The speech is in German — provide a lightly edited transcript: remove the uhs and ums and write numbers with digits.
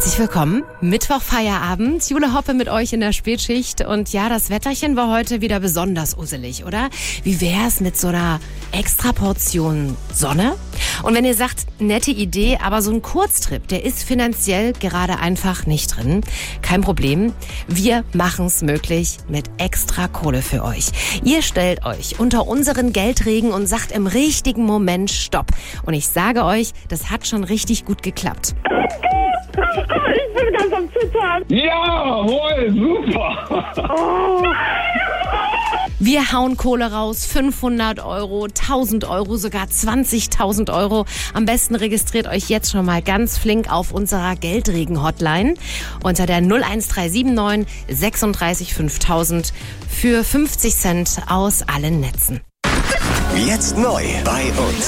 Herzlich willkommen. Mittwoch Feierabend. Jule Hoppe mit euch in der Spätschicht. Und ja, das Wetterchen war heute wieder besonders usselig, oder? Wie wär's mit so einer extra Portion Sonne? Und wenn ihr sagt, nette Idee, aber so ein Kurztrip, der ist finanziell gerade einfach nicht drin. Kein Problem. Wir machen's möglich mit extra Kohle für euch. Ihr stellt euch unter unseren Geldregen und sagt im richtigen Moment Stopp. Und ich sage euch, das hat schon richtig gut geklappt. Ich bin ganz am Zittern. Jawohl, super. Oh. Wir hauen Kohle raus, 500 Euro, 1000 Euro, sogar 20.000 Euro. Am besten registriert euch jetzt schon mal ganz flink auf unserer Geldregen-Hotline unter der 01379 36 5000 für 50 Cent aus allen Netzen. Jetzt neu bei uns.